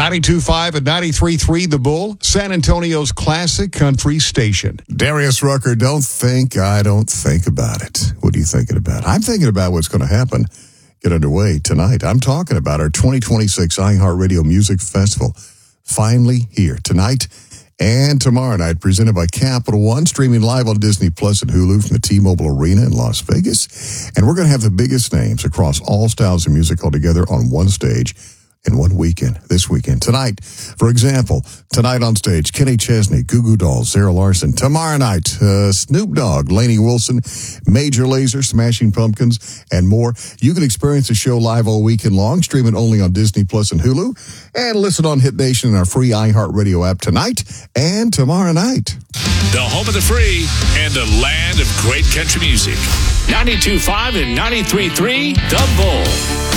92.5 and 93.3 The Bull, San Antonio's classic country station. Darius Rucker, don't think I don't think about it. What are you thinking about? I'm thinking about what's going to happen. Get underway tonight. I'm talking about our 2026 iHeartRadio Music Festival. Finally here tonight and tomorrow night, presented by Capital One, streaming live on Disney Plus and Hulu from the T-Mobile Arena in Las Vegas. And we're going to have the biggest names across all styles of music all together on one stage in one weekend, this weekend. Tonight, for example, tonight on stage, Kenny Chesney, Goo Goo Dolls, Sarah Larson. Tomorrow night, Snoop Dogg, Lainey Wilson, Major Lazer, Smashing Pumpkins, and more. You can experience the show live all weekend long, streaming only on Disney Plus and Hulu, and listen on Hit Nation and our free iHeartRadio app tonight and tomorrow night. The home of the free and the land of great country music. 92.5 and 93.3 The Bull.